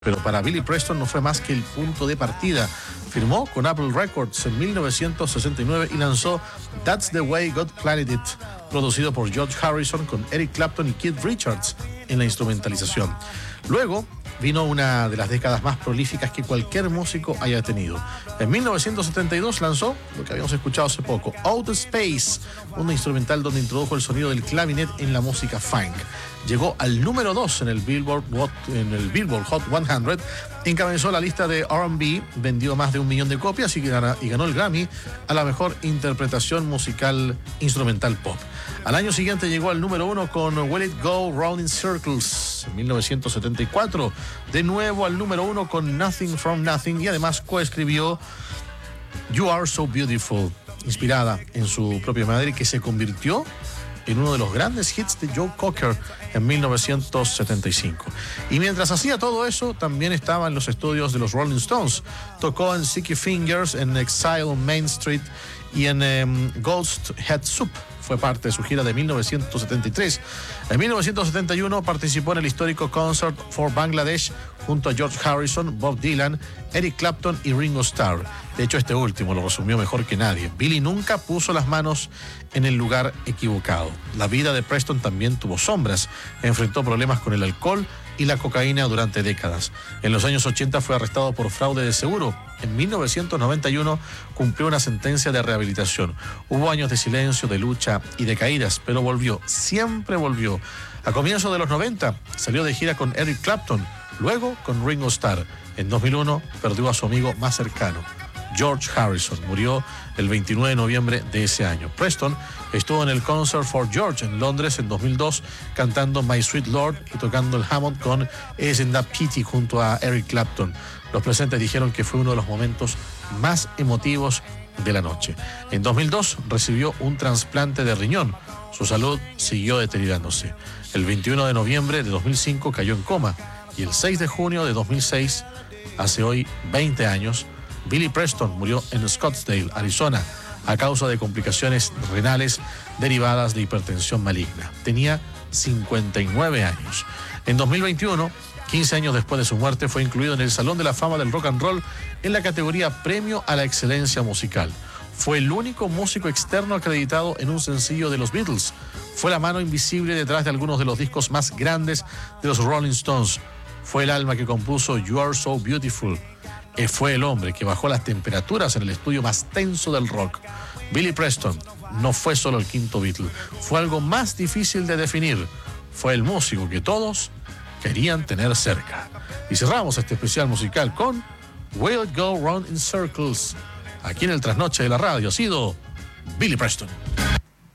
Pero para Billy Preston no fue más que el punto de partida. Firmó con Apple Records en 1969 y lanzó That's the Way God Planned It, producido por George Harrison con Eric Clapton y Keith Richards en la instrumentalización. Luego vino una de las décadas más prolíficas que cualquier músico haya tenido. En 1972 lanzó lo que habíamos escuchado hace poco, Outer Space, una instrumental donde introdujo el sonido del clavinet en la música funk. Llegó al número 2 en el Billboard Hot 100, encabezó la lista de R&B, vendió más de 1 millón de copias y ganó el Grammy a la mejor interpretación musical instrumental pop. Al año siguiente llegó al número 1 con Will It Go Round in Circles en 1974, de nuevo al número 1 con Nothing from Nothing y además coescribió You Are So Beautiful, inspirada en su propia madre, que se convirtió en uno de los grandes hits de Joe Cocker en 1975. Y mientras hacía todo eso, también estaba en los estudios de los Rolling Stones. Tocó en Sticky Fingers, en Exile on Main Street y en Ghost Head Soup. Fue parte de su gira de 1973. En 1971 participó en el histórico Concert for Bangladesh junto a George Harrison, Bob Dylan, Eric Clapton y Ringo Starr. De hecho, este último lo resumió mejor que nadie. Billy nunca puso las manos en el lugar equivocado. La vida de Preston también tuvo sombras. Enfrentó problemas con el alcohol y la cocaína durante décadas. En los años 80 fue arrestado por fraude de seguro. En 1991 cumplió una sentencia de rehabilitación. Hubo años de silencio, de lucha y de caídas, pero volvió, siempre volvió. A comienzos de los 90 salió de gira con Eric Clapton, luego con Ringo Starr. En 2001 perdió a su amigo más cercano, George Harrison. Murió el 29 de noviembre de ese año. Preston estuvo en el Concert for George en Londres en 2002 cantando My Sweet Lord y tocando el Hammond con Isn't That Pity junto a Eric Clapton. Los presentes dijeron que fue uno de los momentos más emotivos de la noche. En 2002 recibió un trasplante de riñón. Su salud siguió deteriorándose. El 21 de noviembre de 2005 cayó en coma y el 6 de junio de 2006, hace hoy 20 años, Billy Preston murió en Scottsdale, Arizona, a causa de complicaciones renales derivadas de hipertensión maligna. Tenía 59 años. En 2021, 15 años después de su muerte, fue incluido en el Salón de la Fama del Rock and Roll en la categoría Premio a la Excelencia Musical. Fue el único músico externo acreditado en un sencillo de los Beatles. Fue la mano invisible detrás de algunos de los discos más grandes de los Rolling Stones. Fue el alma que compuso You Are So Beautiful. Fue el hombre que bajó las temperaturas en el estudio más tenso del rock. Billy Preston no fue solo el quinto Beatle, fue algo más difícil de definir. Fue el músico que todos querían tener cerca. Y cerramos este especial musical con Will It Go Round in Circles. Aquí en el Trasnoche de la Radio ha sido Billy Preston.